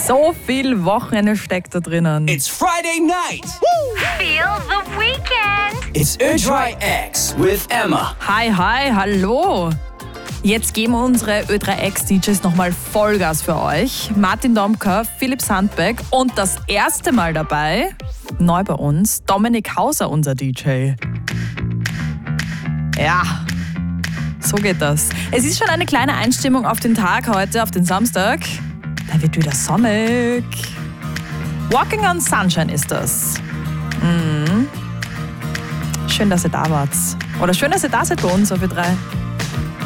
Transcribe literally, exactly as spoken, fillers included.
So viel Wochenende steckt da drinnen. It's Friday night. Woo! Feel the weekend. It's Ö drei X with Emma. Hi, hi, hallo. Jetzt geben unsere Ö drei X-D Js nochmal Vollgas für euch. Martin Domka, Philipp Sandbeck und das erste Mal dabei, neu bei uns, Dominik Hauser, unser D J. Ja, so geht das. Es ist schon eine kleine Einstimmung auf den Tag heute, auf den Samstag. Da wird wieder sonnig. Walking on Sunshine ist das. Mhm. Schön, dass ihr da wart. Oder schön, dass ihr da seid bei uns auf Ö drei.